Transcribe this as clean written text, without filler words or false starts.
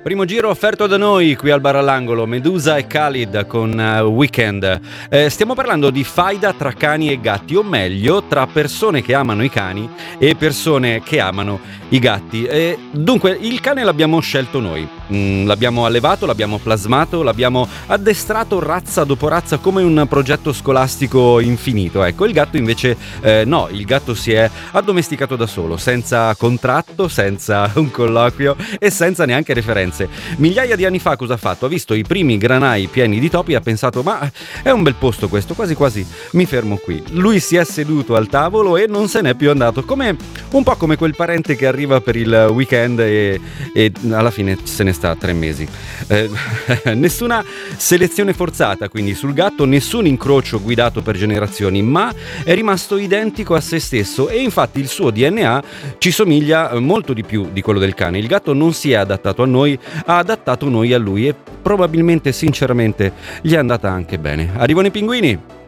Primo giro offerto da noi qui al bar all'angolo, Medusa e Khalid con Weekend. Stiamo parlando di faida tra cani e gatti, o meglio, tra persone che amano i cani e persone che amano i gatti. Dunque, il cane l'abbiamo scelto noi, l'abbiamo allevato, l'abbiamo plasmato, l'abbiamo addestrato razza dopo razza come un progetto scolastico infinito. Ecco, il gatto invece no, il gatto si è addomesticato da solo, senza contratto, senza un colloquio e senza neanche referenze. Migliaia di anni fa cosa ha fatto? Ha visto i primi granai pieni di topi e ha pensato: ma è un bel posto questo, quasi quasi mi fermo qui. Lui si è seduto al tavolo e non se n'è più andato, un po' come quel parente che arriva per il weekend e alla fine se ne sta 3 mesi. Nessuna selezione forzata quindi sul gatto, nessun incrocio guidato per generazioni, ma è rimasto identico a se stesso e infatti il suo DNA ci somiglia molto di più di quello del cane. Il gatto non si è adattato a noi, ha adattato noi a lui e probabilmente, sinceramente, gli è andata anche bene. Arrivano i pinguini!